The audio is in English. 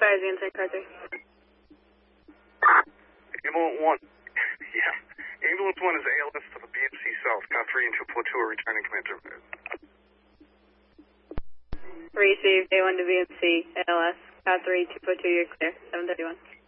fires against Car 3. Ambulance 1. Yeah. Ambulance 1 is ALS to the BMC South. Car 3 and 242 are returning command terminated. Received, A1 to BMC, ALS. Car 3, 242, you're clear. 731.